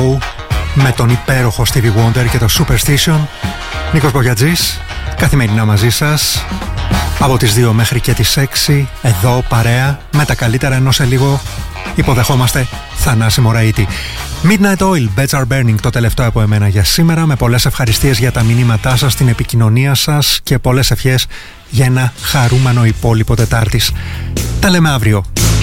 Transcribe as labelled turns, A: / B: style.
A: με τον υπέροχο Stevie Wonder και το Superstition. Νίκος Μπογιατζής, καθημερινά μαζί σας από τις 2 μέχρι και τις 6, εδώ παρέα με τα καλύτερα, ενώ σε λίγο υποδεχόμαστε Θανάση Μωραήτη. Midnight Oil, Beds Are Burning, το τελευταίο από εμένα για σήμερα, με πολλές ευχαριστίες για τα μηνύματά σας, την επικοινωνία σας και πολλές ευχές για ένα χαρούμενο υπόλοιπο Τετάρτης. Τα λέμε αύριο.